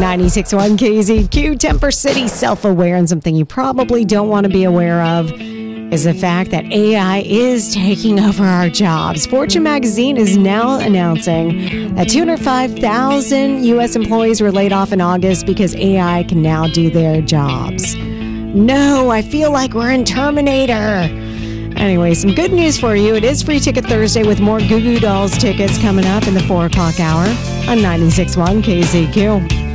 96.1 KZQ. Temper City self-aware, and something you probably don't want to be aware of is the fact that AI is taking over our jobs. Fortune magazine is now announcing that 205,000 U.S. employees were laid off in August because AI can now do their jobs. No, I feel like we're in Terminator. Anyway, some good news for you. It is Free Ticket Thursday with more Goo Goo Dolls tickets coming up in the 4 o'clock hour on 96.1 KZQ.